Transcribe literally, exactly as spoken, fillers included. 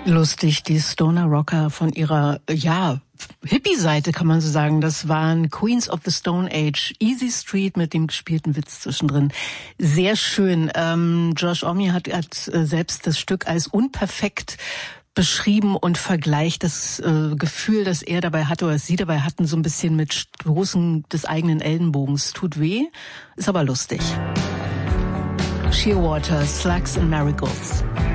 Lustig, die Stoner Rocker von ihrer, ja, Hippie-Seite kann man so sagen. Das waren Queens of the Stone Age, Easy Street mit dem gespielten Witz zwischendrin. Sehr schön. Ähm, Josh Homme hat, hat selbst das Stück als unperfekt beschrieben und vergleicht das äh, Gefühl, das er dabei hatte oder sie dabei hatten, so ein bisschen mit Stoßen des eigenen Ellenbogens. Tut weh, ist aber lustig. Shearwater, Slugs and Marigolds.